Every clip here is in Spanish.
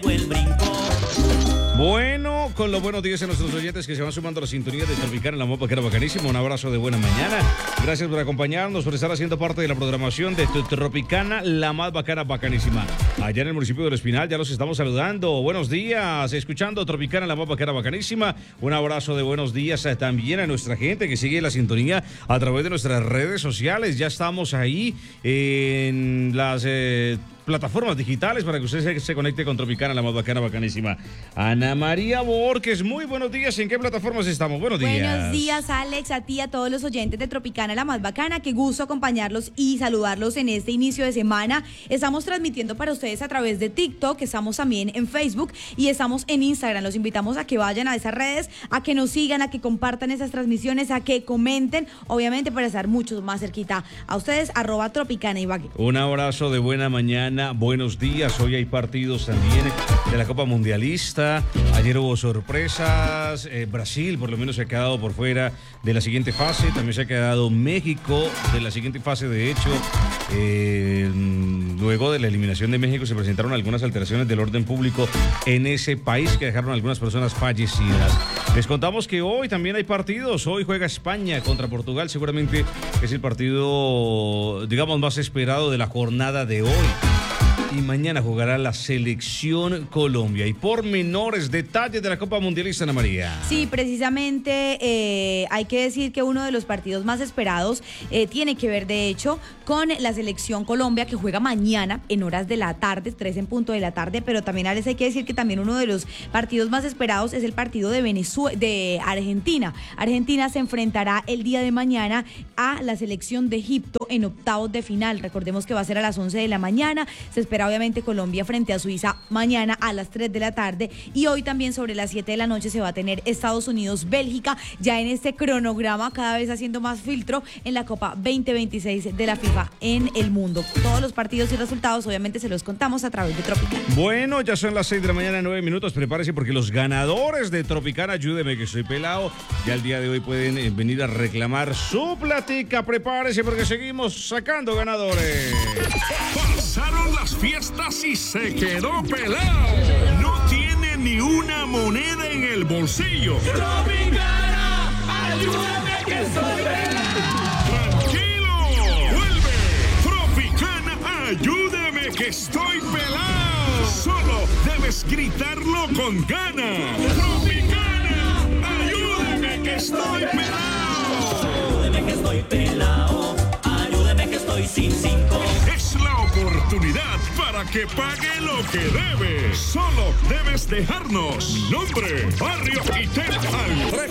pegó el brinco. Bueno, con los buenos días a nuestros oyentes que se van sumando a la sintonía de Tropicana, la más bacana, bacanísima. Un abrazo de buena mañana. Gracias por acompañarnos, por estar haciendo parte de la programación de Tropicana, la más bacana, bacanísima. Allá en el municipio del Espinal ya los estamos saludando. Buenos días, escuchando Tropicana, la más bacana, bacanísima. Un abrazo de buenos días también a nuestra gente que sigue la sintonía a través de nuestras redes sociales. Ya estamos ahí en las plataformas digitales para que usted se conecte con Tropicana, la más bacana, bacanísima. Ana María Borges, muy buenos días. ¿En qué plataformas estamos? Buenos días. Buenos días, Alex, a ti, a todos los oyentes de Tropicana, la más bacana. Qué gusto acompañarlos y saludarlos en este inicio de semana. Estamos transmitiendo para ustedes a través de TikTok, estamos también en Facebook y estamos en Instagram. Los invitamos a que vayan a esas redes, a que nos sigan, a que compartan esas transmisiones, a que comenten, obviamente para estar mucho más cerquita a ustedes, @Tropicana Ibagué. Un abrazo de buena mañana. Buenos días, hoy hay partidos también de la Copa Mundialista. Ayer hubo sorpresas, Brasil por lo menos se ha quedado por fuera de la siguiente fase, también se ha quedado México de la siguiente fase. De hecho, luego de la eliminación de México se presentaron algunas alteraciones del orden público en ese país que dejaron a algunas personas fallecidas. Les contamos que hoy también hay partidos. Hoy juega España contra Portugal, seguramente es el partido, digamos, más esperado de la jornada de hoy. Y mañana jugará la selección Colombia. Y por menores detalles de la Copa Mundialista, Ana María. Sí, precisamente hay que decir que uno de los partidos más esperados tiene que ver, de hecho, con la selección Colombia, que juega mañana en horas de la tarde, 3 en punto de la tarde. Pero también, Alex, hay que decir que también uno de los partidos más esperados es el partido de Argentina. Argentina se enfrentará el día de mañana a la selección de Egipto en octavos de final. Recordemos que va a ser a las 11 de la mañana. Se espera obviamente Colombia frente a Suiza mañana a las 3 de la tarde, y hoy también sobre las 7 de la noche se va a tener Estados Unidos-Bélgica, ya en este cronograma cada vez haciendo más filtro en la Copa 2026 de la FIFA en el mundo. Todos los partidos y resultados obviamente se los contamos a través de Tropicana. Bueno, ya son las 6 de la mañana, 9 minutos, prepárese porque los ganadores de Tropicana, ayúdeme que soy pelado, ya el día de hoy pueden venir a reclamar su platica. Prepárese porque seguimos sacando ganadores. Pasaron las fiestas y se quedó pelado. No tiene ni una moneda en el bolsillo. Tropicana, ayúdame que soy pelado. Tranquilo, vuelve. Tropicana, ayúdame que estoy pelado. Solo debes gritarlo con ganas. Tropicana, ayúdame que estoy pelado. Ayúdeme que estoy pelado. Ayúdeme que estoy sin 5. Es la oportunidad para que pague lo que debe. Solo debes dejarnos nombre, barrio y teléfono al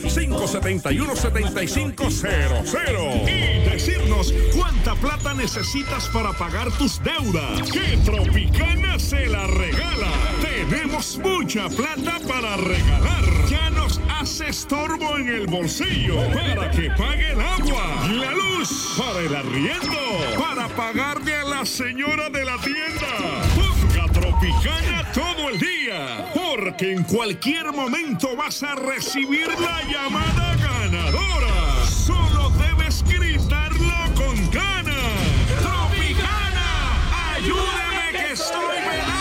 310-571-7500 y decirnos cuánta plata necesitas para pagar tus deudas. Que Tropicana se la regala. Tenemos mucha plata para regalar. Ya nos hace estorbo en el bolsillo para que pague el agua, la luz, para el arriendo, para pagarle a la señora de la tienda. Ponga Tropicana todo el día, porque en cualquier momento vas a recibir la llamada ganadora. Solo debes gritarlo con ganas. Tropicana, ayúdeme que estoy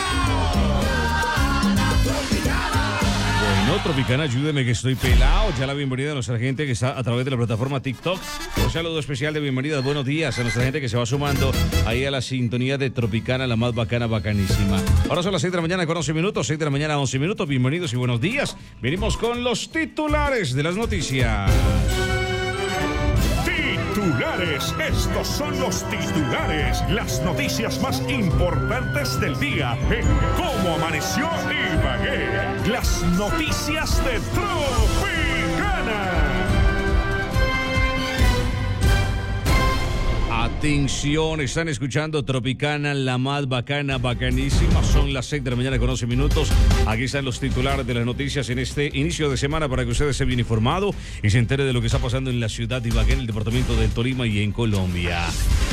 No, Tropicana, ayúdeme que estoy pelado. Ya la bienvenida a nuestra gente que está a través de la plataforma TikTok. Un saludo especial de bienvenida, buenos días a nuestra gente que se va sumando ahí a la sintonía de Tropicana, la más bacana, bacanísima. Ahora son las 6 de la mañana con 11 minutos, 6 de la mañana 11 minutos. Bienvenidos y buenos días. Venimos con los titulares de las noticias. Titulares, estos son los titulares, las noticias más importantes del día en Cómo Amaneció Ibagué, las noticias de Tropicana. Atención, están escuchando Tropicana, la más bacana, bacanísima. Son las 6 de la mañana con 11 minutos. Aquí están los titulares de las noticias en este inicio de semana para que usted esté bien informado y se entere de lo que está pasando en la ciudad de Ibagué, en el departamento del Tolima y en Colombia.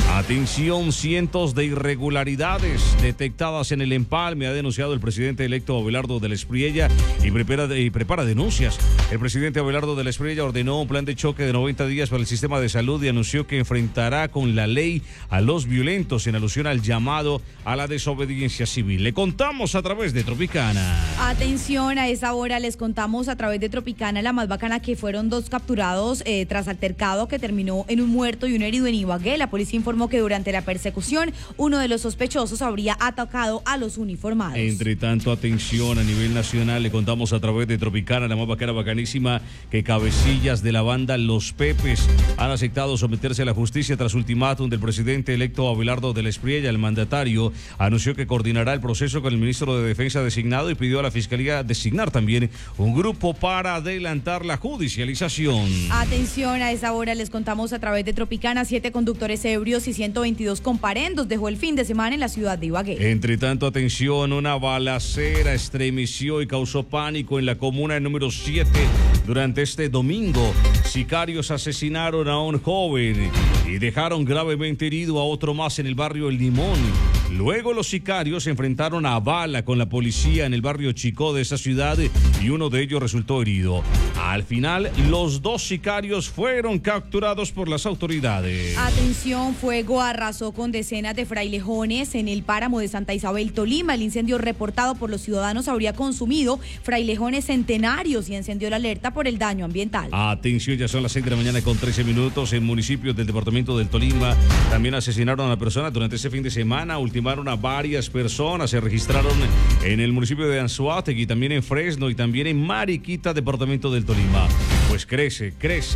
Atención, cientos de irregularidades detectadas en el empalme, ha denunciado el presidente electo Abelardo de la Espriella y prepara denuncias. El presidente Abelardo de la Espriella ordenó un plan de choque de 90 días para el sistema de salud y anunció que enfrentará con la ley a los violentos en alusión al llamado a la desobediencia civil. Le contamos a través de Tropicana. Atención, a esa hora les contamos a través de Tropicana la más bacana que fueron 2 capturados tras altercado que terminó en un muerto y un herido en Ibagué. La policía informó que durante la persecución uno de los sospechosos habría atacado a los uniformados. Entre tanto, atención, a nivel nacional le contamos a través de Tropicana, la más bacana, bacanísima, que cabecillas de la banda Los Pepes han aceptado someterse a la justicia tras ultimátum del presidente electo Abelardo de la Espriella. El mandatario anunció que coordinará el proceso con el ministro de Defensa designado y pidió a la Fiscalía designar también un grupo para adelantar la judicialización. Atención, a esa hora les contamos a través de Tropicana, 7 conductores ebrios y 122 comparendos dejó el fin de semana en la ciudad de Ibagué. Entre tanto, atención, una balacera estremeció y causó pánico en la comuna número 7 durante este domingo. Sicarios asesinaron a un joven y dejaron gravemente herido a otro más en el barrio El Limón. Luego los sicarios se enfrentaron a bala con la policía en el barrio Chicó de esa ciudad y uno de ellos resultó herido. Al final, los 2 sicarios fueron capturados por las autoridades. Atención, fuego arrasó con decenas de frailejones en el páramo de Santa Isabel, Tolima. El incendio reportado por los ciudadanos habría consumido frailejones centenarios y encendió la alerta por el daño ambiental. Atención, ya son las 6 de la mañana con 13 minutos. En municipios del departamento del Tolima también asesinaron a una persona durante ese fin de semana. Ultimaron a varias personas. Se registraron en el municipio de Anzoátegui, también en Fresno y también en Mariquita, departamento del Tolima. Pues crece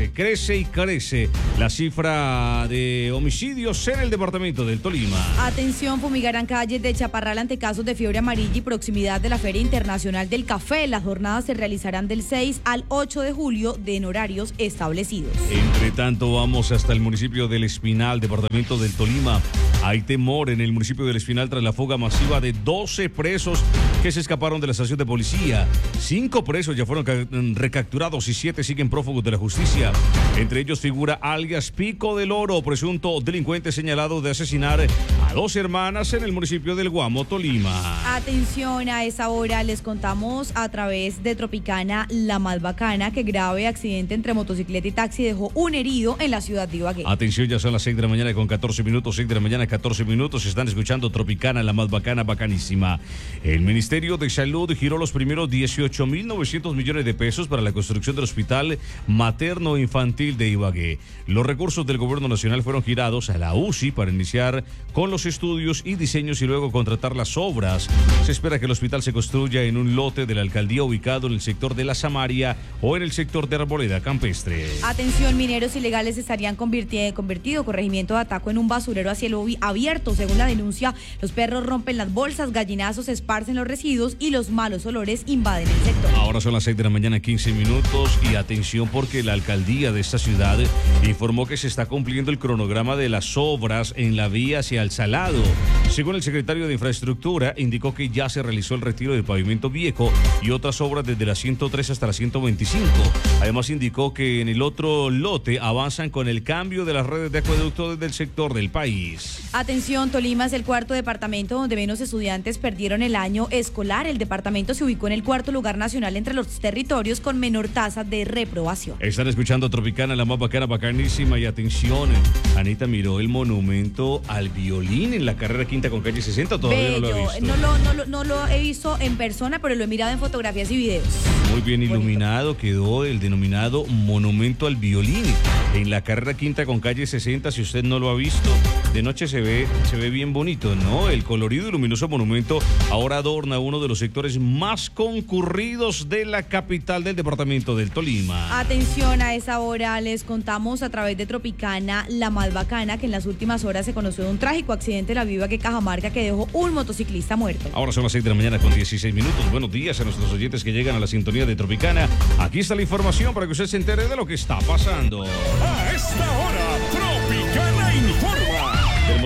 la cifra de homicidios en el departamento del Tolima. Atención, fumigarán calles de Chaparral ante casos de fiebre amarilla y proximidad de la Feria Internacional del Café. Las jornadas se realizarán del 6 al 8 de julio en horarios establecidos. Entre tanto, vamos hasta el municipio del Espinal, departamento del Tolima. Hay temor en el municipio del Espinal tras la fuga masiva de 12 presos que se escaparon de la estación de policía. 5 presos ya fueron recapturados y 7 siguen prófugos de la justicia. Entre ellos figura alias Pico del Oro, presunto delincuente señalado de asesinar a 2 hermanas en el municipio del Guamo, Tolima. Atención, a esa hora les contamos a través de Tropicana la más bacana que grave accidente entre motocicleta y taxi dejó un herido en la ciudad de Ibagué. Atención, ya son las 6 de la mañana con 14 minutos, 6 de la mañana 14 minutos, están escuchando Tropicana, la más bacana, bacanísima. El Ministerio de Salud giró los primeros 18.900 millones de pesos para la construcción del Hospital Materno Infantil de Ibagué. Los recursos del gobierno nacional fueron girados a la UCI para iniciar con los estudios y diseños y luego contratar las obras. Se espera que el hospital se construya en un lote de la alcaldía ubicado en el sector de La Samaria o en el sector de Arboleda Campestre. Atención, mineros ilegales estarían convertido corregimiento de Ataco en un basurero a cielo abierto. Según la denuncia, los perros rompen las bolsas, gallinazos esparcen los residuos y los malos olores invaden el sector. Ahora son las 6 de la mañana 15 minutos y atención porque la alcaldía de esta ciudad informó que se está cumpliendo el cronograma de las obras en la vía hacia El Salado. Según el secretario de Infraestructura, indicó que ya se realizó el retiro del pavimento viejo y otras obras desde la 103 hasta la 125. Además indicó que en el otro lote avanzan con el cambio de las redes de acueducto desde el sector del país. Atención, Tolima es el 4º departamento donde menos estudiantes perdieron el año escolar. El departamento se ubicó en el 4º lugar nacional entre los territorios con menor tasa de reprobación. Están escuchando Tropicana, la más bacana, bacanísima. Y atención, Anita miró el monumento al violín en la carrera quinta con calle 60. Todavía Bello. no lo he visto. No lo he visto en persona, pero lo he mirado en fotografías y videos. Muy bien iluminado quedó el denominado monumento al violín en la carrera quinta con calle 60. Si usted no lo ha visto, de noche se ve bien bonito, ¿no? El colorido y luminoso monumento ahora adorna uno de los sectores más concurridos de la capital del departamento del Tolima. Atención, a esa hora les contamos a través de Tropicana la más bacana que en las últimas horas se conoció de un trágico accidente en la vía que Cajamarca que dejó un motociclista muerto. Ahora son las 6 de la mañana con 16 minutos. Buenos días a nuestros oyentes que llegan a la sintonía de Tropicana. Aquí está la información para que usted se entere de lo que está pasando. A esta hora, Tropicana informa. Tenemos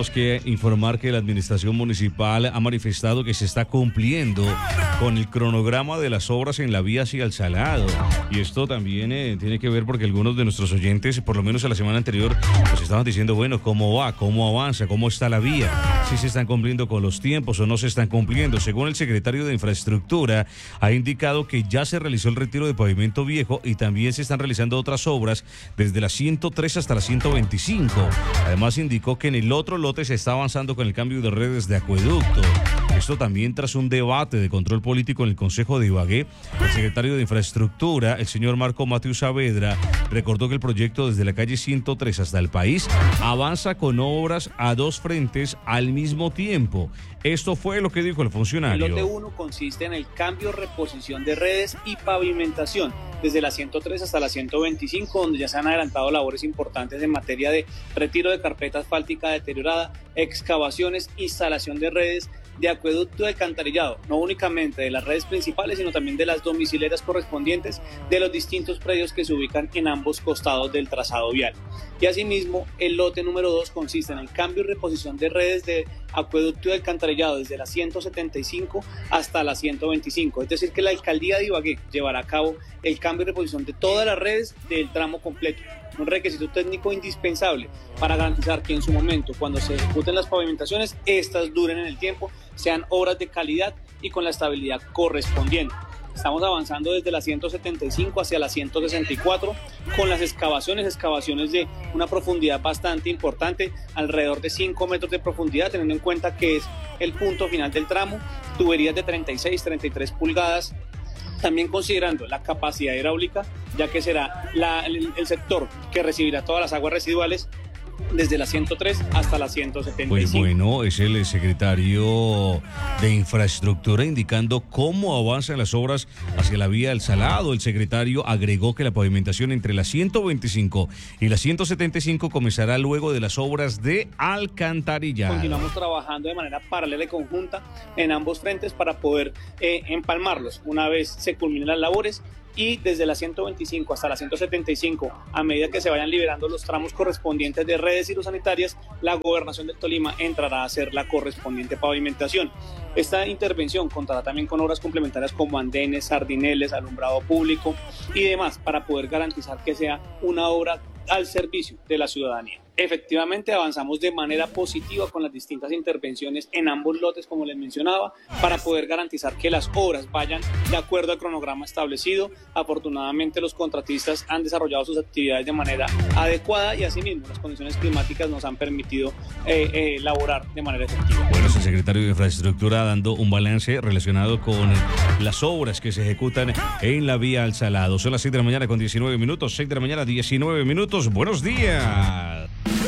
tenemos que informar que la administración municipal ha manifestado que se está cumpliendo con el cronograma de las obras en la vía hacia el Salado. Y esto también tiene que ver porque algunos de nuestros oyentes, por lo menos a la semana anterior, nos estaban diciendo, bueno, ¿cómo va? ¿Cómo avanza? ¿Cómo está la vía? ¿Si se están cumpliendo con los tiempos o no se están cumpliendo? Según el secretario de Infraestructura, ha indicado que ya se realizó el retiro de pavimento viejo y también se están realizando otras obras desde la 103 hasta la 125. Además, indicó que en el otro lote se está avanzando con el cambio de redes de acueducto. Esto también tras un debate de control político en el Consejo de Ibagué. El secretario de Infraestructura, el señor Marco Mateo Saavedra, recordó que el proyecto desde la calle 103 hasta el país avanza con obras a dos frentes al mismo tiempo. Esto fue lo que dijo el funcionario. El lote 1 consiste en el cambio, reposición de redes y pavimentación desde la 103 hasta la 125, donde ya se han adelantado labores importantes en materia de retiro de carpeta asfáltica deteriorada, excavaciones, instalación de redes de acueducto de alcantarillado, no únicamente de las redes principales, sino también de las domiciliarias correspondientes de los distintos predios que se ubican en ambos costados del trazado vial. Y asimismo, el lote número 2 consiste en el cambio y reposición de redes de acueducto de alcantarillado desde la 175 hasta la 125, es decir que la alcaldía de Ibagué llevará a cabo el cambio y reposición de todas las redes del tramo completo, un requisito técnico indispensable para garantizar que en su momento, cuando se ejecuten las pavimentaciones, estas duren en el tiempo, sean obras de calidad y con la estabilidad correspondiente. Estamos avanzando desde la 175 hacia la 164 con las excavaciones de una profundidad bastante importante, alrededor de 5 metros de profundidad, teniendo en cuenta que es el punto final del tramo, tuberías de 36, 33 pulgadas, también considerando la capacidad hidráulica, ya que será el sector que recibirá todas las aguas residuales desde la 103 hasta la 175. Pues bueno, es el secretario de Infraestructura indicando cómo avanzan las obras hacia la vía del Salado. El secretario agregó que la pavimentación entre la 125 y la 175 comenzará luego de las obras de alcantarillado. Continuamos trabajando de manera paralela y conjunta en ambos frentes para poder empalmarlos una vez se culminen las labores. Y desde la 125 hasta la 175, a medida que se vayan liberando los tramos correspondientes de redes hidrosanitarias, la Gobernación del Tolima entrará a hacer la correspondiente pavimentación. Esta intervención contará también con obras complementarias como andenes, sardineles, alumbrado público y demás, para poder garantizar que sea una obra al servicio de la ciudadanía. Efectivamente, avanzamos de manera positiva con las distintas intervenciones en ambos lotes, como les mencionaba, para poder garantizar que las obras vayan de acuerdo al cronograma establecido. Afortunadamente, los contratistas han desarrollado sus actividades de manera adecuada y asimismo las condiciones climáticas nos han permitido laborar de manera efectiva. Bueno, es el secretario de Infraestructura dando un balance relacionado con las obras que se ejecutan en la vía al Salado. Son las 6 de la mañana con 19 minutos, 6 de la mañana 19 minutos. Buenos días.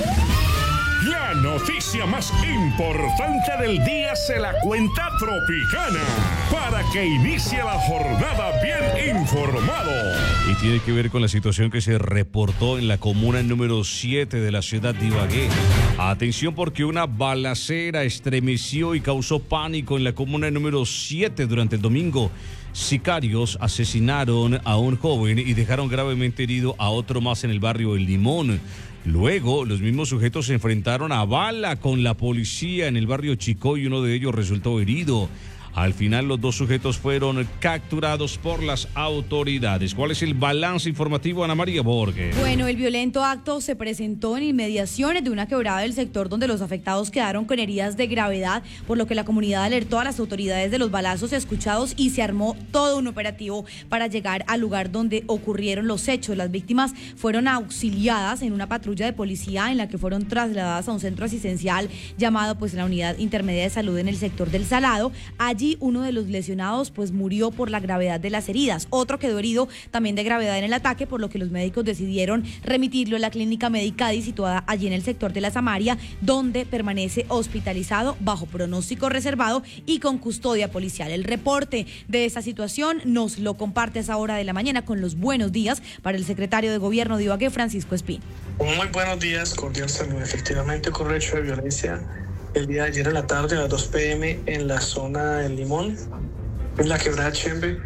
La noticia más importante del día se la cuenta Tropicana para que inicie la jornada bien informado. Y tiene que ver con la situación que se reportó en la comuna número 7 de la ciudad de Ibagué. Atención, porque una balacera estremeció y causó pánico en la comuna número 7 durante el domingo. Sicarios asesinaron a un joven y dejaron gravemente herido a otro más en el barrio El Limón. Luego, los mismos sujetos se enfrentaron a bala con la policía en el barrio Chicó y uno de ellos resultó herido. Al final, los dos sujetos fueron capturados por las autoridades. ¿Cuál es el balance informativo, Ana María Borges? Bueno, el violento acto se presentó en inmediaciones de una quebrada del sector donde los afectados quedaron con heridas de gravedad, por lo que la comunidad alertó a las autoridades de los balazos escuchados y se armó todo un operativo para llegar al lugar donde ocurrieron los hechos. Las víctimas fueron auxiliadas en una patrulla de policía en la que fueron trasladadas a un centro asistencial llamado la Unidad Intermedia de Salud en el sector del Salado. Allí uno de los lesionados murió por la gravedad de las heridas. Otro quedó herido también de gravedad en el ataque, por lo que los médicos decidieron remitirlo a la clínica Medicadi situada allí en el sector de la Samaria, donde permanece hospitalizado bajo pronóstico reservado y con custodia policial. El reporte de esta situación nos lo comparte a esa hora de la mañana con los buenos días para el secretario de Gobierno de Ibagué, Francisco Espín. Muy buenos días, cordial saludo. Efectivamente ocurrió hecho de violencia el día de ayer en la tarde a las 2 p.m. en la zona del Limón, en la quebrada Chembe.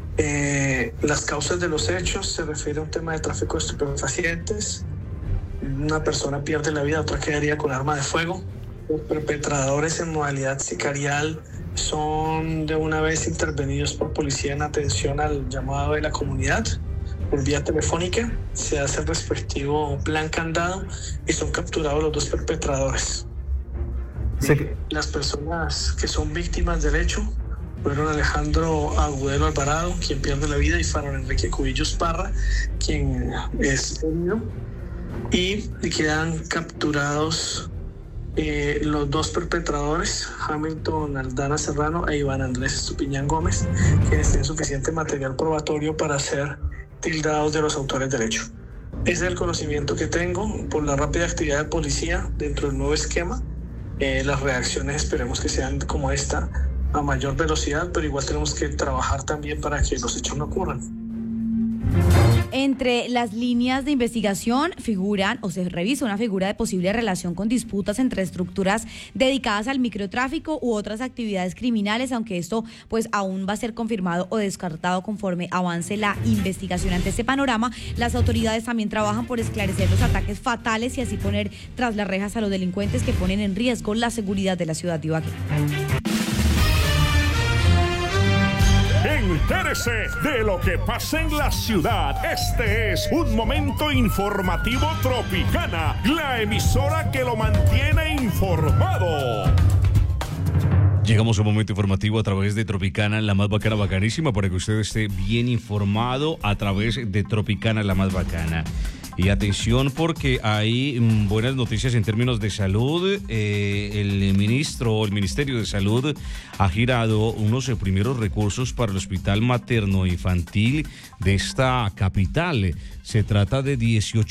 Las causas de los hechos se refiere a un tema de tráfico de estupefacientes. Una persona pierde la vida, otra quedaría con arma de fuego. Los perpetradores en modalidad sicarial son de una vez intervenidos por policía en atención al llamado de la comunidad por vía telefónica. Se hace el respectivo plan candado y son capturados los dos perpetradores. Las personas que son víctimas del hecho fueron Alejandro Agudelo Alvarado, quien pierde la vida, y Farol Enrique Cubillos Parra, quien es herido. Y quedan capturados los dos perpetradores, Hamilton Aldana Serrano e Iván Andrés Estupiñán Gómez, quienes tienen suficiente material probatorio para ser tildados de los autores del hecho. Ese es el conocimiento que tengo por la rápida actividad de policía dentro del nuevo esquema. Las reacciones esperemos que sean como esta, a mayor velocidad, pero igual tenemos que trabajar también para que los hechos no ocurran. Entre las líneas de investigación figuran o se revisa una figura de posible relación con disputas entre estructuras dedicadas al microtráfico u otras actividades criminales, aunque esto pues aún va a ser confirmado o descartado conforme avance la investigación. Ante este panorama, las autoridades también trabajan por esclarecer los ataques fatales y así poner tras las rejas a los delincuentes que ponen en riesgo la seguridad de la ciudad de Ibagué. Entérese de lo que pasa en la ciudad. Este es un momento informativo Tropicana, la emisora que lo mantiene informado. Llegamos a un momento informativo a través de Tropicana, la más bacana, bacanísima, para que usted esté bien informado a través de Tropicana, la más bacana. Y atención porque hay buenas noticias en términos de salud. El Ministerio de Salud ha girado unos primeros recursos para el Hospital Materno Infantil de esta capital. Se trata de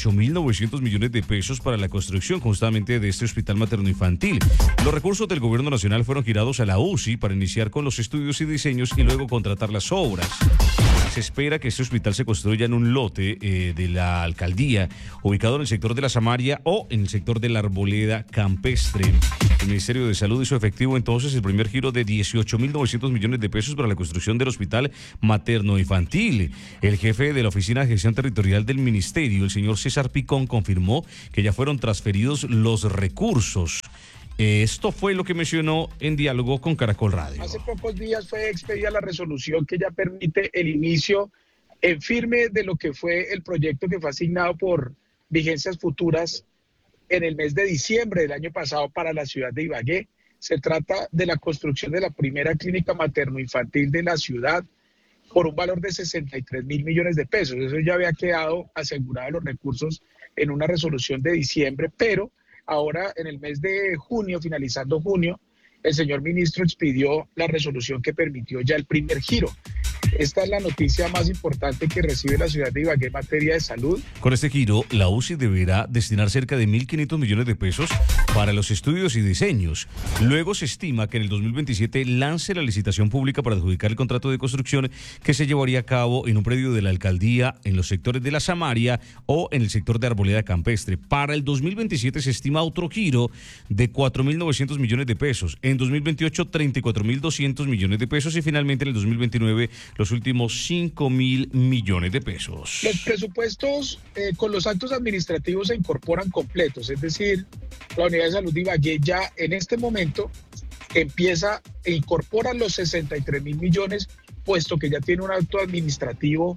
18.900 millones de pesos para la construcción justamente de este Hospital Materno Infantil. Los recursos del Gobierno Nacional fueron girados a la UCI para iniciar con los estudios y diseños y luego contratar las obras. Se espera que este hospital se construya en un lote de la alcaldía, ubicado en el sector de la Samaria o en el sector de la Arboleda Campestre. El Ministerio de Salud hizo efectivo entonces el primer giro de 18.900 millones de pesos para la construcción del Hospital Materno Infantil. El jefe de la Oficina de Gestión Territorial del Ministerio, el señor César Picón, confirmó que ya fueron transferidos los recursos. Esto fue lo que mencionó en diálogo con Caracol Radio. Hace pocos días fue expedida la resolución que ya permite el inicio en firme de lo que fue el proyecto que fue asignado por vigencias futuras en el mes de diciembre del año pasado para la ciudad de Ibagué. Se trata de la construcción de la primera clínica materno-infantil de la ciudad por un valor de 63.000 millones de pesos. Eso ya había quedado asegurado los recursos en una resolución de diciembre, pero ahora, en el mes de junio, finalizando junio, el señor ministro expidió la resolución que permitió ya el primer giro. Esta es la noticia más importante que recibe la ciudad de Ibagué en materia de salud. Con este giro, la UCI deberá destinar cerca de 1.500 millones de pesos para los estudios y diseños. Luego se estima que en el 2027 lance la licitación pública para adjudicar el contrato de construcción que se llevaría a cabo en un predio de la alcaldía, en los sectores de la Samaria o en el sector de Arboleda Campestre. Para el 2027 se estima otro giro de 4.900 millones de pesos. En 2028, 34.200 millones de pesos y finalmente en el 2029 los últimos 5.000 millones de pesos. Los presupuestos con los actos administrativos se incorporan completos, es decir, la Unidad de Salud de Ibagué ya en este momento empieza e incorpora los 63.000 millones, puesto que ya tiene un acto administrativo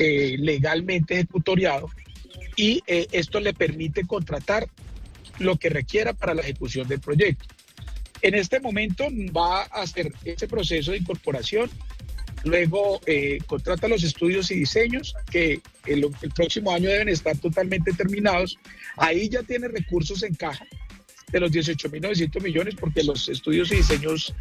legalmente ejecutoriado y esto le permite contratar lo que requiera para la ejecución del proyecto. En este momento va a hacer ese proceso de incorporación. Luego contrata los estudios y diseños que el próximo año deben estar totalmente terminados. Ahí ya tiene recursos en caja de los 18.900 millones porque los estudios y diseños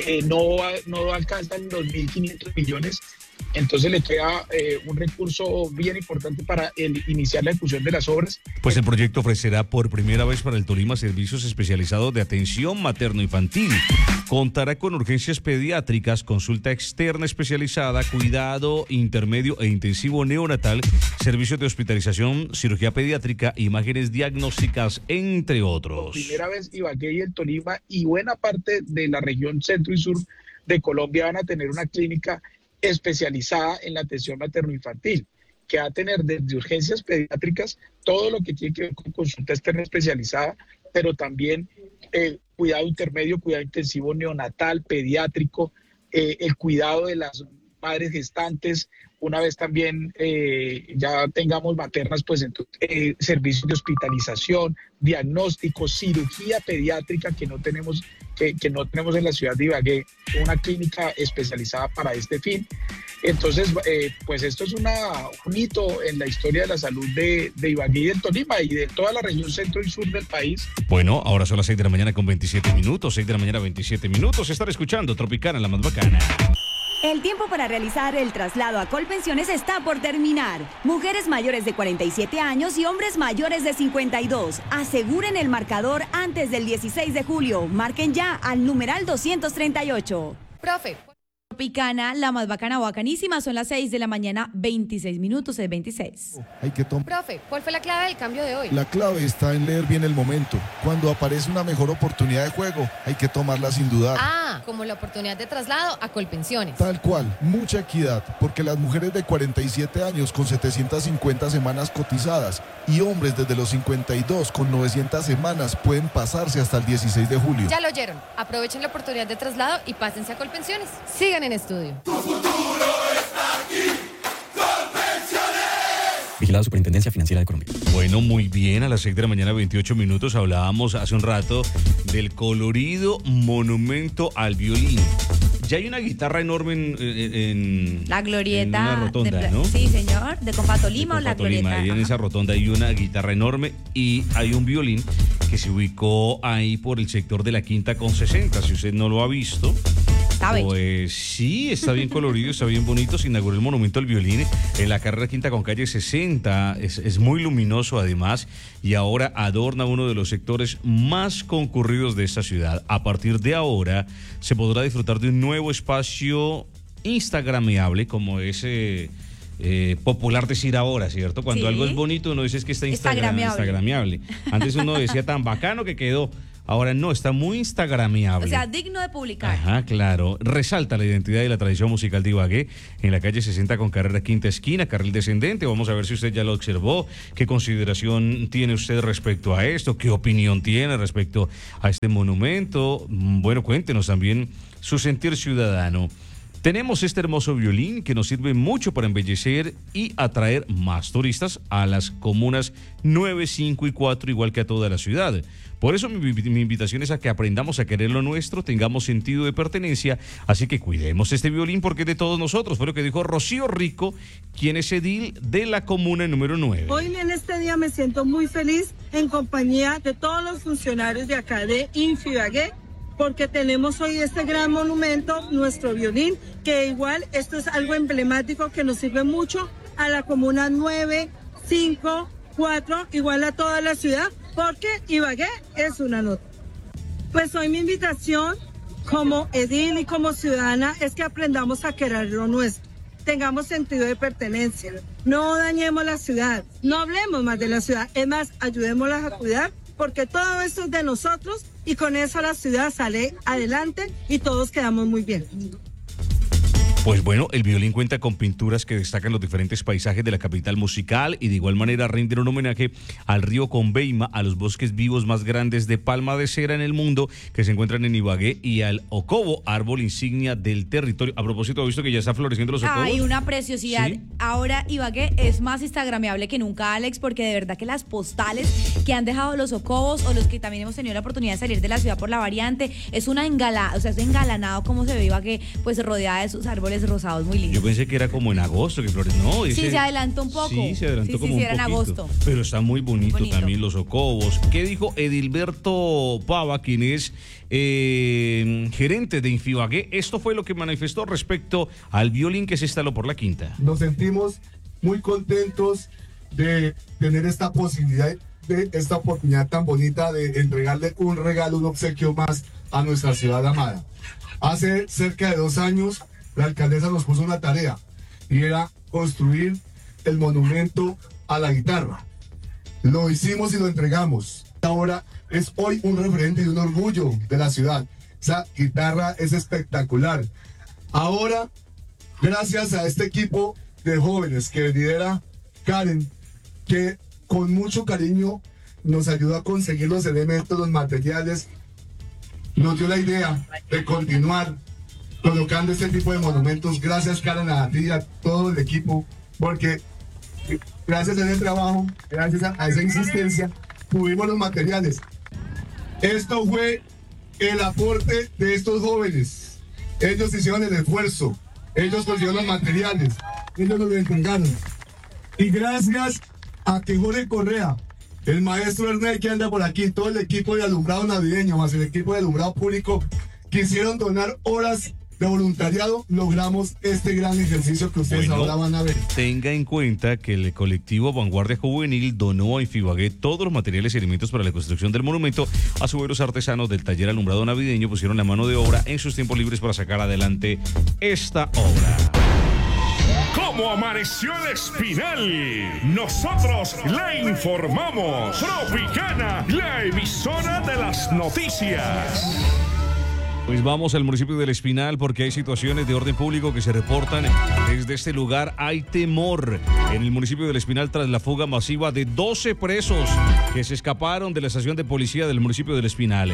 no alcanzan los 1.500 millones. Entonces le queda un recurso bien importante para iniciar la ejecución de las obras. Pues el proyecto ofrecerá por primera vez para el Tolima servicios especializados de atención materno-infantil. Contará con urgencias pediátricas, consulta externa especializada, cuidado intermedio e intensivo neonatal, servicios de hospitalización, cirugía pediátrica, imágenes diagnósticas, entre otros. Por primera vez Ibagué y el Tolima y buena parte de la región centro y sur de Colombia van a tener una clínica especializada en la atención materno-infantil, que va a tener desde urgencias pediátricas todo lo que tiene que ver con consulta externa especializada, pero también cuidado intermedio, cuidado intensivo neonatal, pediátrico, el cuidado de las madres gestantes, una vez también ya tengamos maternas, pues entonces, servicios de hospitalización, diagnósticos, cirugía pediátrica que no tenemos en la ciudad de Ibagué, una clínica especializada para este fin. Entonces, pues esto es un hito en la historia de la salud de Ibagué y del Tolima y de toda la región centro y sur del país. Bueno, ahora son las 6 de la mañana con 27 minutos, 6 de la mañana 27 minutos. Estar escuchando Tropicana, la más bacana. El tiempo para realizar el traslado a Colpensiones está por terminar. Mujeres mayores de 47 años y hombres mayores de 52. Aseguren el marcador antes del 16 de julio. Marquen ya al numeral 238. Profe. Tropicana, la más bacana, bacanísima. Son las 6 de la mañana, 26 minutos, es 26. Hay que tomar. Profe, ¿cuál fue la clave del cambio de hoy? La clave está en leer bien el momento. Cuando aparece una mejor oportunidad de juego, hay que tomarla sin dudar. Ah, como la oportunidad de traslado a Colpensiones. Tal cual, mucha equidad, porque las mujeres de 47 años con 750 semanas cotizadas y hombres desde los 52 con 900 semanas pueden pasarse hasta el 16 de julio. Ya lo oyeron. Aprovechen la oportunidad de traslado y pásense a Colpensiones. Sigan en estudio. Tu futuro está aquí. Colpensiones. Vigilado Superintendencia Financiera de Colombia. Bueno, muy bien, a las 6 de la mañana, 28 minutos, hablábamos hace un rato del colorido monumento al violín. Ya hay una guitarra enorme en la glorieta. En una rotonda, ¿no? Sí, señor, de Compa Tolima o la glorieta. Ahí en esa rotonda hay una guitarra enorme y hay un violín que se ubicó ahí por el sector de la Quinta con 60. Si usted no lo ha visto, pues sí, está bien colorido, está bien bonito. Se inauguró el monumento al violín en la carrera Quinta con calle 60. Es muy luminoso además y ahora adorna uno de los sectores más concurridos de esta ciudad. A partir de ahora se podrá disfrutar de un nuevo espacio instagrameable, como es popular decir ahora, ¿cierto? Cuando algo es bonito uno dice que está instagrameable. Antes uno decía tan bacano que quedó. Ahora no, está muy instagrameable. O sea, digno de publicar. Ajá, claro. Resalta la identidad y la tradición musical de Ibagué en la calle 60 con carrera Quinta Esquina, carril descendente. Vamos a ver si usted ya lo observó. ¿Qué consideración tiene usted respecto a esto? ¿Qué opinión tiene respecto a este monumento? Bueno, cuéntenos también su sentir ciudadano. Tenemos este hermoso violín que nos sirve mucho para embellecer y atraer más turistas a las comunas 9, 5 y 4, igual que a toda la ciudad. Por eso mi invitación es a que aprendamos a querer lo nuestro, tengamos sentido de pertenencia, así que cuidemos este violín porque es de todos nosotros. Fue lo que dijo Rocío Rico, quien es edil de la comuna número 9. Hoy en este día me siento muy feliz en compañía de todos los funcionarios de acá de Ibagué, porque tenemos hoy este gran monumento, nuestro violín, que igual esto es algo emblemático que nos sirve mucho a la comuna 9, 5, 4, igual a toda la ciudad, porque Ibagué es una nota. Pues hoy mi invitación como edil y como ciudadana es que aprendamos a querer lo nuestro, tengamos sentido de pertenencia, no dañemos la ciudad, no hablemos más de la ciudad, es más, ayudémoslas a cuidar, porque todo esto es de nosotros y con eso la ciudad sale adelante y todos quedamos muy bien. Pues bueno, el violín cuenta con pinturas que destacan los diferentes paisajes de la capital musical y de igual manera rinden un homenaje al río Conveima, a los bosques vivos más grandes de palma de cera en el mundo que se encuentran en Ibagué y al ocobo, árbol insignia del territorio. A propósito, ¿ha visto que ya está floreciendo los ocobos? Hay una preciosidad. ¿Sí? Ahora Ibagué es más instagrameable que nunca, Alex, porque de verdad que las postales que han dejado los ocobos o los que también hemos tenido la oportunidad de salir de la ciudad por la variante, es una es engalanado como se ve Ibagué, pues rodeada de sus árboles rosados muy lindos. Yo pensé que era como en agosto que floreció. No, sí, se adelantó un poco. Sí, se adelantó como un era en agosto. Pero está muy bonito también los ocobos. ¿Qué dijo Edilberto Pava, quien es gerente de Infibagué? Esto fue lo que manifestó respecto al violín que se instaló por la Quinta. Nos sentimos muy contentos de tener esta posibilidad, de esta oportunidad tan bonita de entregarle un regalo, un obsequio más a nuestra ciudad amada. Hace cerca de 2 años la alcaldesa nos puso una tarea y era construir el monumento a la guitarra. Lo hicimos y lo entregamos. Ahora es hoy un referente y un orgullo de la ciudad. Esa guitarra es espectacular. Ahora, gracias a este equipo de jóvenes que lidera Karen, que con mucho cariño nos ayudó a conseguir los elementos, los materiales, nos dio la idea de continuar colocando este tipo de monumentos. Gracias, Karen, a ti y a todo el equipo, porque gracias a ese trabajo, gracias a esa insistencia, tuvimos los materiales. Esto fue el aporte de estos jóvenes. Ellos hicieron el esfuerzo, ellos consiguieron los materiales, ellos nos lo entregaron. Y gracias a que Jorge Correa, el maestro Ernest que anda por aquí, todo el equipo de alumbrado navideño, más el equipo de alumbrado público, quisieron donar horas de voluntariado, logramos este gran ejercicio que ustedes ahora van a ver. Tenga en cuenta que el colectivo Vanguardia Juvenil donó a Infibagué todos los materiales y elementos para la construcción del monumento. A su vez, los artesanos del taller alumbrado navideño pusieron la mano de obra en sus tiempos libres para sacar adelante esta obra. ¿Cómo amaneció el Espinal? Nosotros la informamos. Tropicana, la emisora de las noticias. Pues vamos al municipio del Espinal porque hay situaciones de orden público que se reportan. Desde este lugar hay temor en el municipio del Espinal tras la fuga masiva de 12 presos que se escaparon de la estación de policía del municipio del Espinal.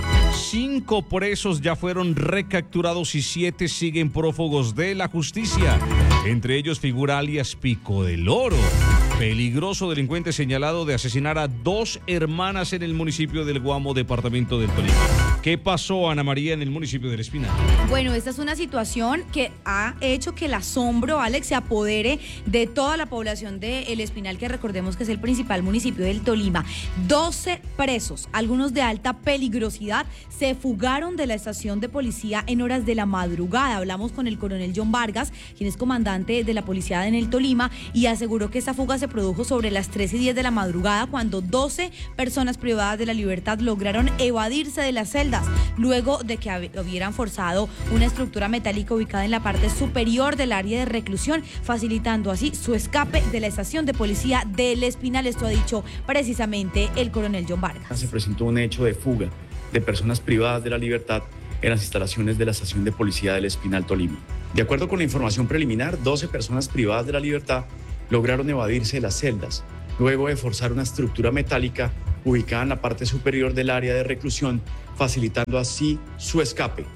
5 presos ya fueron recapturados y 7 siguen prófugos de la justicia. Entre ellos figura alias Pico del Oro, peligroso delincuente señalado de asesinar a 2 hermanas en el municipio del Guamo, departamento del Tolima. ¿Qué pasó, Ana María, en el municipio del Espinal? Bueno, esta es una situación que ha hecho que el asombro, Alex, se apodere de toda la población de El Espinal, que recordemos que es el principal municipio del Tolima. 12 presos, algunos de alta peligrosidad, se fugaron de la estación de policía en horas de la madrugada. Hablamos con el coronel John Vargas, quien es comandante de la policía en el Tolima, y aseguró que esta fuga se produjo sobre las 3:10 de la madrugada, cuando 12 personas privadas de la libertad lograron evadirse de las celdas, luego de que hubieran forzado una estructura metálica ubicada en la parte superior del área de reclusión, facilitando así su escape de la estación de policía del Espinal. Esto ha dicho precisamente el coronel John Vargas. Se presentó un hecho de fuga de personas privadas de la libertad en las instalaciones de la estación de policía del Espinal, Tolima. De acuerdo con la información preliminar, 12 personas privadas de la libertad lograron evadirse de las celdas, luego de forzar una estructura metálica ubicada en la parte superior del área de reclusión, facilitando así su escape.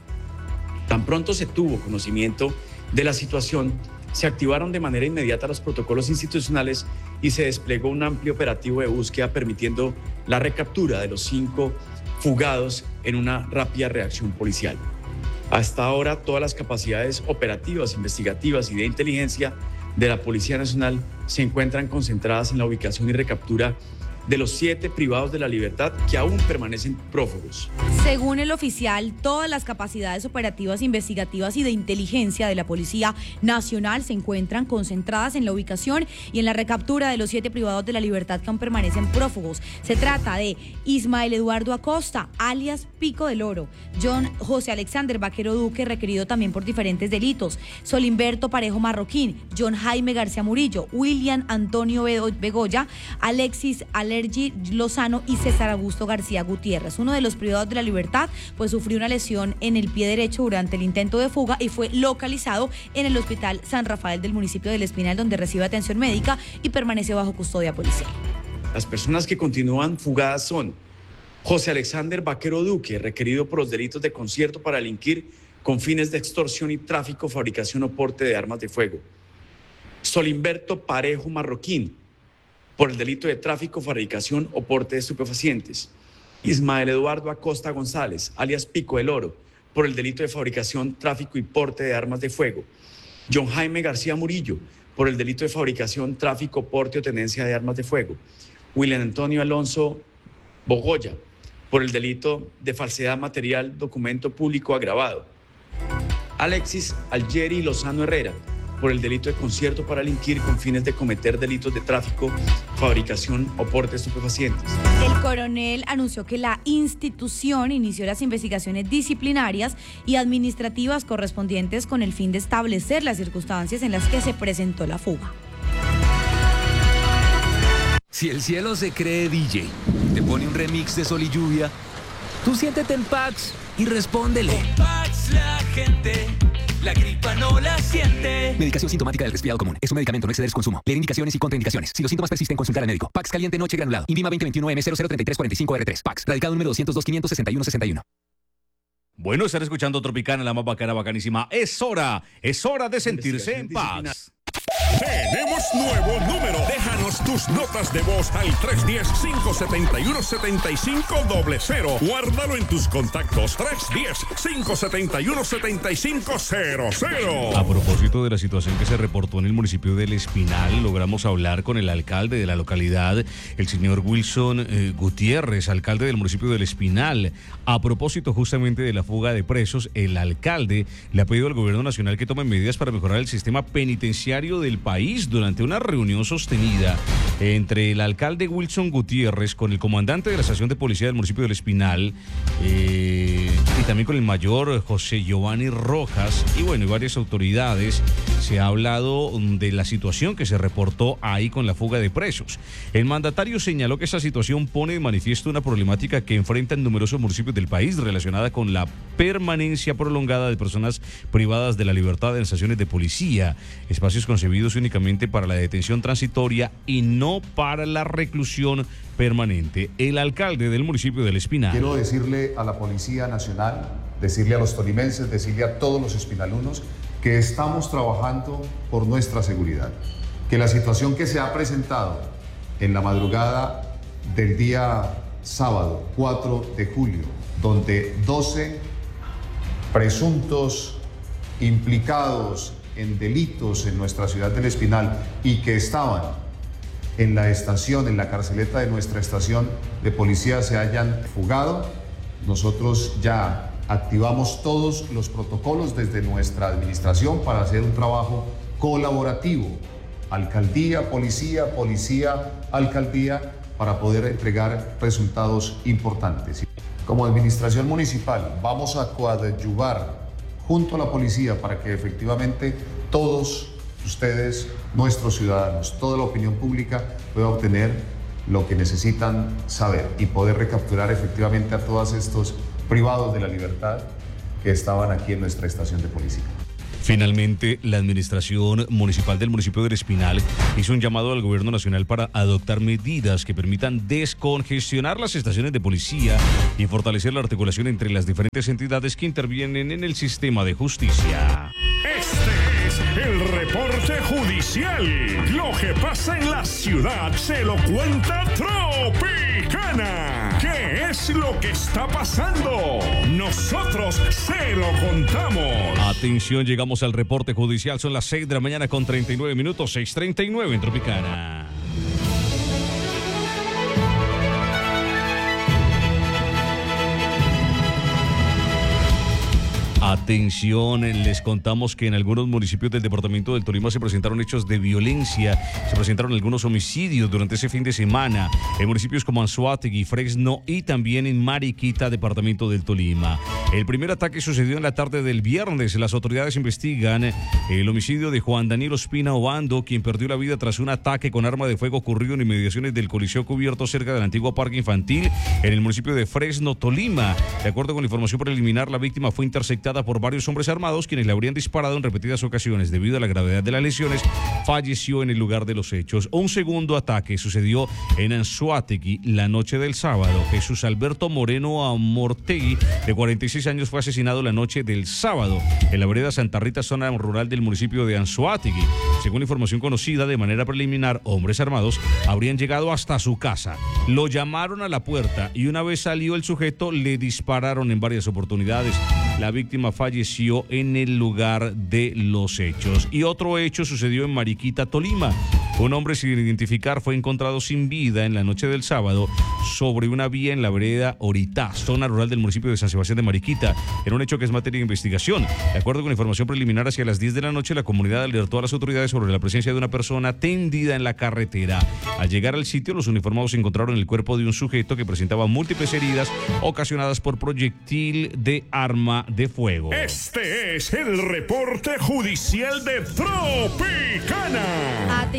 Tan pronto se tuvo conocimiento de la situación, se activaron de manera inmediata los protocolos institucionales y se desplegó un amplio operativo de búsqueda, permitiendo la recaptura de los 5 fugados en una rápida reacción policial. Hasta ahora, todas las capacidades operativas, investigativas y de inteligencia de la Policía Nacional se encuentran concentradas en la ubicación y recaptura de los 7 privados de la libertad que aún permanecen prófugos. Según el oficial, todas las capacidades operativas, investigativas y de inteligencia de la Policía Nacional se encuentran concentradas en la ubicación y en la recaptura de los 7 privados de la libertad que aún permanecen prófugos. Se trata de Ismael Eduardo Acosta, alias Pico del Oro, John José Alexander Vaquero Duque, requerido también por diferentes delitos, Solimberto Parejo Marroquín, John Jaime García Murillo, William Antonio Begoya, Alexis Alergi Lozano y César Augusto García Gutiérrez. Uno de los privados de la libertad pues sufrió una lesión en el pie derecho durante el intento de fuga y fue localizado en el Hospital San Rafael del municipio del Espinal, donde recibe atención médica y permanece bajo custodia policial. Las personas que continúan fugadas son José Alexander Vaquero Duque, requerido por los delitos de concierto para delinquir con fines de extorsión y tráfico, fabricación o porte de armas de fuego. Solimberto Parejo Marroquín, por el delito de tráfico, fabricación o porte de estupefacientes. Ismael Eduardo Acosta González, alias Pico del Oro, por el delito de fabricación, tráfico y porte de armas de fuego. John Jaime García Murillo, por el delito de fabricación, tráfico, porte o tenencia de armas de fuego. William Antonio Alonso Bogoya, por el delito de falsedad material, documento público agravado. Alexis Algeri Lozano Herrera, por el delito de concierto para delinquir con fines de cometer delitos de tráfico, fabricación o porte de estupefacientes. El coronel anunció que la institución inició las investigaciones disciplinarias y administrativas correspondientes con el fin de establecer las circunstancias en las que se presentó la fuga. Si el cielo se cree DJ, te pone un remix de Sol y Lluvia, tú siéntete en Pax y respóndele. Con Pax la gente la gripa no la siente. Medicación sintomática del resfriado común. Es un medicamento, no exceder su consumo. Leer indicaciones y contraindicaciones. Si los síntomas persisten, consultar al médico. Pax caliente noche granulado. Invima 2021M003345R3. Pax. Radicado número 202-561-61. Bueno, estar escuchando Tropicana, la más bacana, bacanísima. Es hora de sentirse en paz. Tenemos nuevo número. Déjanos tus notas de voz al 310-571-7500. Guárdalo en tus contactos. 310-571-7500. A propósito de la situación que se reportó en el municipio del Espinal, logramos hablar con el alcalde de la localidad, el señor Wilson Gutiérrez, alcalde del municipio del Espinal. A propósito justamente de la fuga de presos, el alcalde le ha pedido al gobierno nacional que tome medidas para mejorar el sistema penitenciario del país durante una reunión sostenida entre el alcalde Wilson Gutiérrez con el comandante de la estación de policía del municipio del Espinal y también con el mayor José Giovanni Rojas y bueno, y varias autoridades. Se ha hablado de la situación que se reportó ahí con la fuga de presos. El mandatario señaló que esa situación pone de manifiesto una problemática que enfrentan numerosos municipios del país relacionada con la permanencia prolongada de personas privadas de la libertad en estaciones de policía, espacios concebidos únicamente para la detención transitoria y no para la reclusión permanente. El alcalde del municipio del Espinal. Quiero decirle a la Policía Nacional, decirle a los tolimenses, decirle a todos los espinalunos que estamos trabajando por nuestra seguridad, que la situación que se ha presentado en la madrugada del día sábado 4 de julio, donde 12 presuntos implicados en delitos en nuestra ciudad del Espinal y que estaban en la estación, en la carceleta de nuestra estación de policía se hayan fugado. Nosotros ya activamos todos los protocolos desde nuestra administración para hacer un trabajo colaborativo, alcaldía, policía, policía, alcaldía, para poder entregar resultados importantes. Como administración municipal vamos a coadyuvar junto a la policía para que efectivamente todos ustedes, nuestros ciudadanos, toda la opinión pública pueda obtener lo que necesitan saber y poder recapturar efectivamente a todos estos privados de la libertad que estaban aquí en nuestra estación de policía. Finalmente, la administración municipal del municipio del Espinal hizo un llamado al gobierno nacional para adoptar medidas que permitan descongestionar las estaciones de policía y fortalecer la articulación entre las diferentes entidades que intervienen en el sistema de justicia. Este es el reporte judicial. Lo que pasa en la ciudad se lo cuenta Tropicana. ¿Qué es lo que está pasando? Nosotros se lo contamos. Atención, llegamos al reporte judicial. Son las 6 de la mañana con 39 minutos, 6:39 en Tropicana. Atención, les contamos que en algunos municipios del departamento del Tolima se presentaron hechos de violencia, se presentaron algunos homicidios durante ese fin de semana en municipios como Anzoátegui, Fresno y también en Mariquita, departamento del Tolima. El primer ataque sucedió en la tarde del viernes. Las autoridades investigan el homicidio de Juan Daniel Ospina Obando, quien perdió la vida tras un ataque con arma de fuego ocurrido en inmediaciones del Coliseo Cubierto cerca del antiguo parque infantil en el municipio de Fresno, Tolima. De acuerdo con la información preliminar, la víctima fue interceptada por varios hombres armados quienes le habrían disparado en repetidas ocasiones. Debido a la gravedad de las lesiones, falleció en el lugar de los hechos. Un segundo ataque sucedió en Anzoátegui la noche del sábado. Jesús Alberto Moreno Amortegui, de 46 años, fue asesinado la noche del sábado en la vereda Santa Rita, zona rural del municipio de Anzoátegui. Según información conocida de manera preliminar, hombres armados habrían llegado hasta su casa. Lo llamaron a la puerta y una vez salió el sujeto, le dispararon en varias oportunidades. La víctima falleció en el lugar de los hechos. Y otro hecho sucedió en Mariquita, Tolima. Un hombre sin identificar fue encontrado sin vida en la noche del sábado sobre una vía en la vereda Oritá, zona rural del municipio de San Sebastián de Mariquita, en un hecho que es materia de investigación. De acuerdo con información preliminar, hacia las 10 de la noche la comunidad alertó a las autoridades sobre la presencia de una persona tendida en la carretera. Al llegar al sitio, los uniformados encontraron el cuerpo de un sujeto que presentaba múltiples heridas ocasionadas por proyectil de arma de fuego. Este es el reporte judicial de Tropicana. Atención,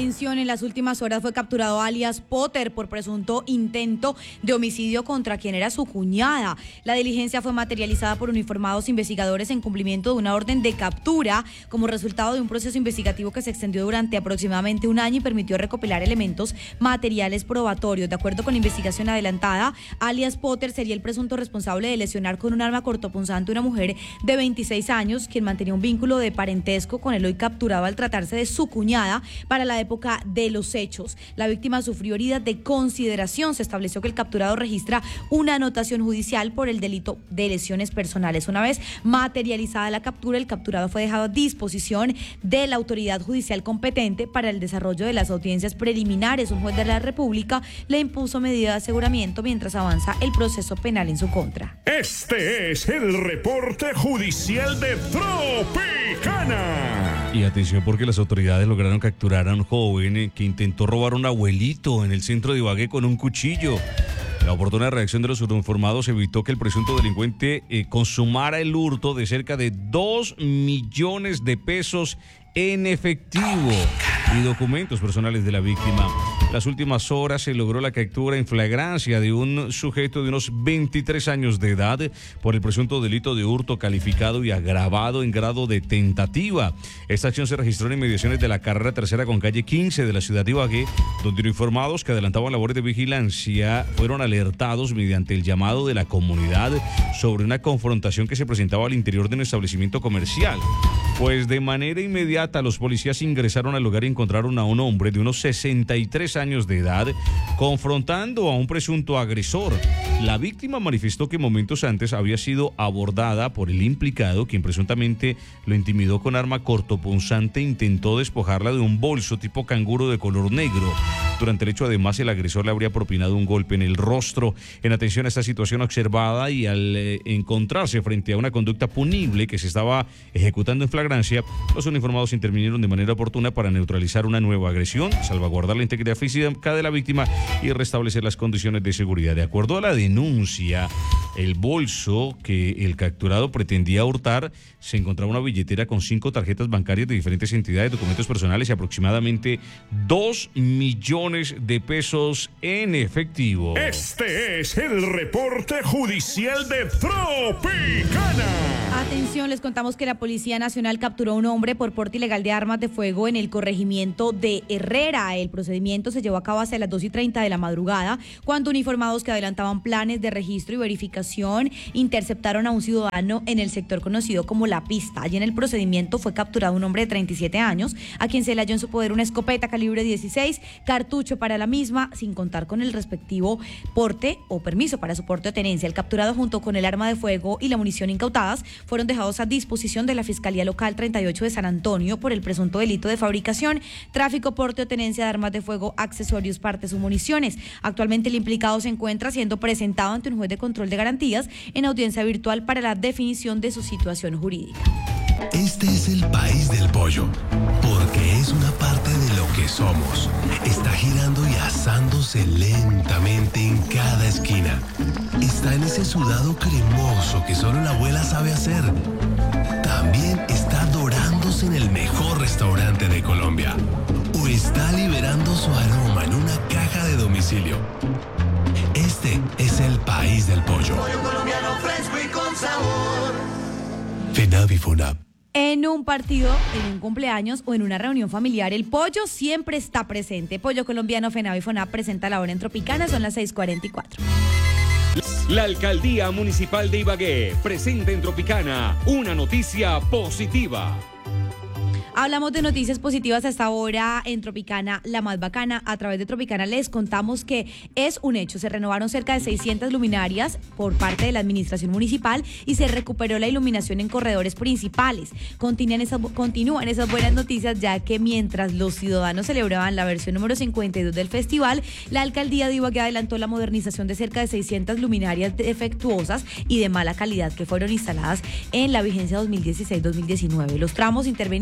Atención, en las últimas horas fue capturado alias Potter por presunto intento de homicidio contra quien era su cuñada. La diligencia fue materializada por uniformados investigadores en cumplimiento de una orden de captura como resultado de un proceso investigativo que se extendió durante aproximadamente un año y permitió recopilar elementos materiales probatorios. De acuerdo con la investigación adelantada, alias Potter sería el presunto responsable de lesionar con un arma cortopunzante a una mujer de 26 años, quien mantenía un vínculo de parentesco con el hoy capturado al tratarse de su cuñada para la época de los hechos. La víctima sufrió heridas de consideración. Se estableció que el capturado registra una anotación judicial por el delito de lesiones personales. Una vez materializada la captura, el capturado fue dejado a disposición de la autoridad judicial competente para el desarrollo de las audiencias preliminares. Un juez de la República le impuso medida de aseguramiento mientras avanza el proceso penal en su contra. Este es el reporte judicial de Tropicana. Y atención, porque las autoridades lograron capturar a un joven que intentó robar a un abuelito en el centro de Ibagué con un cuchillo. La oportuna reacción de los uniformados evitó que el presunto delincuente consumara el hurto de cerca de 2 millones de pesos en efectivo y documentos personales de la víctima. En las últimas horas se logró la captura en flagrancia de un sujeto de unos 23 años de edad por el presunto delito de hurto calificado y agravado en grado de tentativa. Esta acción se registró en inmediaciones de la carrera tercera con calle 15 de la ciudad de Ibagué, donde uniformados que adelantaban labores de vigilancia fueron alertados mediante el llamado de la comunidad sobre una confrontación que se presentaba al interior de un establecimiento comercial. Pues de manera inmediata los policías ingresaron al lugar y encontraron a un hombre de unos 63 años de edad confrontando a un presunto agresor. La víctima manifestó que momentos antes había sido abordada por el implicado, quien presuntamente lo intimidó con arma cortopunzante e intentó despojarla de un bolso tipo canguro de color negro. Durante el hecho, además, el agresor le habría propinado un golpe en el rostro. En atención a esta situación observada y al encontrarse frente a una conducta punible que se estaba ejecutando en flagrancia, los uniformados intervinieron de manera oportuna para neutralizar una nueva agresión, salvaguardar la integridad física de la víctima y restablecer las condiciones de seguridad. De acuerdo a la denuncia, el bolso que el capturado pretendía hurtar se encontraba una billetera con 5 tarjetas bancarias de diferentes entidades, documentos personales y aproximadamente 2 millones de pesos en efectivo. Este es el reporte judicial de Tropicana. Atención, les contamos que la Policía Nacional capturó a un hombre por porte ilegal de armas de fuego en el corregimiento de Herrera. El procedimiento se llevó a cabo hacia las 2:30 de la madrugada, cuando uniformados que adelantaban planes de registro y verificación interceptaron a un ciudadano en el sector conocido como La Pista. Allí en el procedimiento fue capturado un hombre de 37 años, a quien se le halló en su poder una escopeta calibre 16, cartucho para la misma, sin contar con el respectivo porte o permiso para su porte o tenencia. El capturado, junto con el arma de fuego y la munición incautadas, fueron dejados a disposición de la Fiscalía Local 38 de San Antonio por el presunto delito de fabricación, tráfico, porte o tenencia de armas de fuego, accesorios, partes o municiones. Actualmente el implicado se encuentra siendo presentado ante un juez de control de garantías en audiencia virtual para la definición de su situación jurídica. Este es el país del pollo, porque es una parte de lo que somos. Está girando y asándose lentamente en cada esquina. Está en ese sudado cremoso que solo la abuela sabe hacer. También está dorándose en el mejor restaurante de Colombia. O está liberando su aroma en una caja de domicilio. Este es el país del pollo. Pollo colombiano fresco y con sabor. FENAVI FONAP. En un partido, en un cumpleaños o en una reunión familiar, el pollo siempre está presente. Pollo colombiano FENAVI FONAP presenta la hora en Tropicana, son las 6:44. La Alcaldía Municipal de Ibagué presenta en Tropicana una noticia positiva. Hablamos de noticias positivas hasta ahora en Tropicana, la más bacana. A través de Tropicana les contamos que es un hecho. Se renovaron cerca de 600 luminarias por parte de la administración municipal y se recuperó la iluminación en corredores principales. Continúan esas buenas noticias, ya que mientras los ciudadanos celebraban la versión número 52 del festival, la alcaldía de Ibagué adelantó la modernización de cerca de 600 luminarias defectuosas y de mala calidad que fueron instaladas en la vigencia 2016-2019. Los tramos intervenidos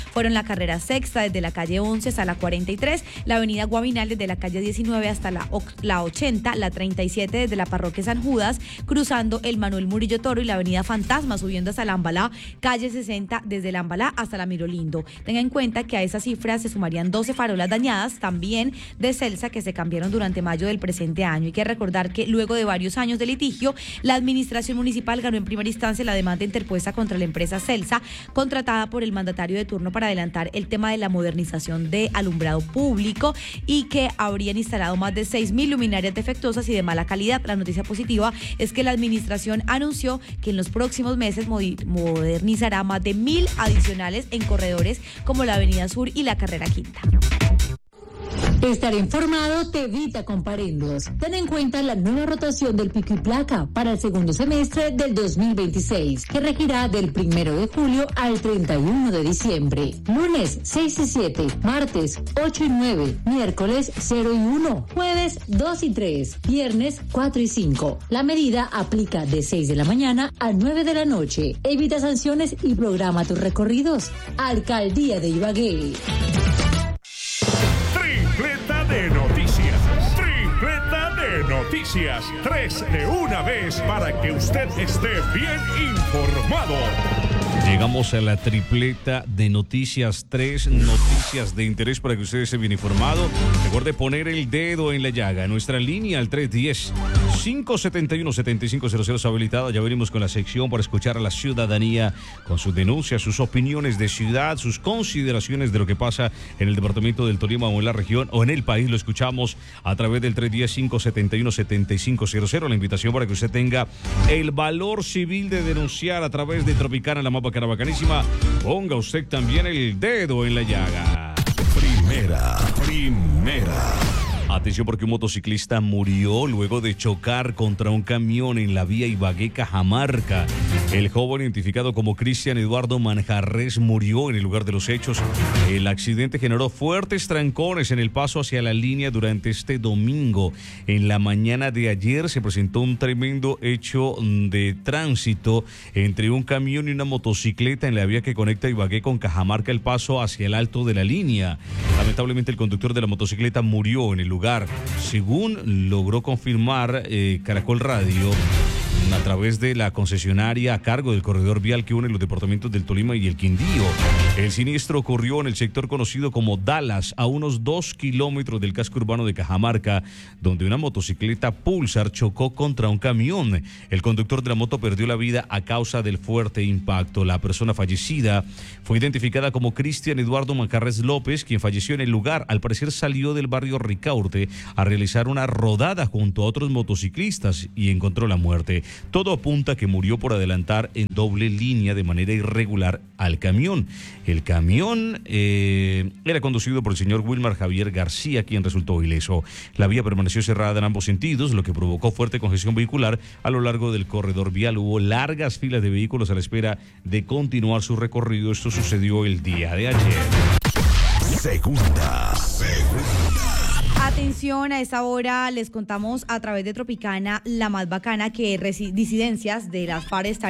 fueron la carrera sexta desde la calle 11 hasta la 43, la avenida Guavinal desde la calle 19 hasta la 80, la 37 desde la parroquia San Judas, cruzando el Manuel Murillo Toro y la avenida Fantasma, subiendo hasta la Ambalá, calle 60 desde la Ambalá hasta la Mirolindo. Tenga en cuenta que a esas cifras se sumarían 12 farolas dañadas, también de Celsa, que se cambiaron durante mayo del presente año. Hay que recordar que luego de varios años de litigio, la administración municipal ganó en primera instancia la demanda interpuesta contra la empresa Celsa, contratada por el mandatario de turno para adelantar el tema de la modernización de alumbrado público y que habrían instalado más de 6.000 luminarias defectuosas y de mala calidad. La noticia positiva es que la administración anunció que en los próximos meses modernizará más de 1.000 adicionales en corredores como la Avenida Sur y la Carrera Quinta. Estar informado te evita comparendos. Ten en cuenta la nueva rotación del pico y placa para el segundo semestre del 2026, que regirá del 1 de julio al 31 de diciembre. Lunes 6 y 7, martes 8 y 9, miércoles 0 y 1, jueves 2 y 3, viernes 4 y 5. La medida aplica de 6 de la mañana a 9 de la noche. Evita sanciones y programa tus recorridos. Alcaldía de Ibagué. Tripleta de noticias. Tripleta de noticias. 3 de una vez para que usted esté bien informado. Llegamos a la tripleta de noticias, 3 noticias de interés para que usted esté bien informado. Recuerde poner el dedo en la llaga. Nuestra línea al 310-571-7500 habilitada. Ya venimos con la sección para escuchar a la ciudadanía con sus denuncias, sus opiniones de ciudad, sus consideraciones de lo que pasa en el departamento del Tolima o en la región o en el país. Lo escuchamos a través del 310-571-7500. La invitación para que usted tenga el valor civil de denunciar a través de Tropicana, la mapa bacanísima. Ponga usted también el dedo en la llaga. Primera. Atención porque un motociclista murió luego de chocar contra un camión en la vía Ibagué-Cajamarca. El joven, identificado como Cristian Eduardo Manjarres, murió en el lugar de los hechos. El accidente generó fuertes trancones en el paso hacia la línea durante este domingo. En la mañana de ayer se presentó un tremendo hecho de tránsito entre un camión y una motocicleta en la vía que conecta Ibagué con Cajamarca, el paso hacia el alto de la línea. Lamentablemente el conductor de la motocicleta murió en el lugar. Según logró confirmar Caracol Radio a través de la concesionaria a cargo del corredor vial que une los departamentos del Tolima y el Quindío. El siniestro ocurrió en el sector conocido como Dallas, a unos 2 kilómetros del casco urbano de Cajamarca, donde una motocicleta Pulsar chocó contra un camión. El conductor de la moto perdió la vida a causa del fuerte impacto. La persona fallecida fue identificada como Cristian Eduardo Manjarres López, quien falleció en el lugar. Al parecer salió del barrio Ricaurte a realizar una rodada junto a otros motociclistas y encontró la muerte. Todo apunta a que murió por adelantar en doble línea de manera irregular al camión. El camión era conducido por el señor Wilmar Javier García, quien resultó ileso. La vía permaneció cerrada en ambos sentidos, lo que provocó fuerte congestión vehicular a lo largo del corredor vial. Hubo largas filas de vehículos a la espera de continuar su recorrido. Esto sucedió el día de ayer. Segunda. Atención, a esta hora les contamos a través de Tropicana, la más bacana, que disidencias de las FARC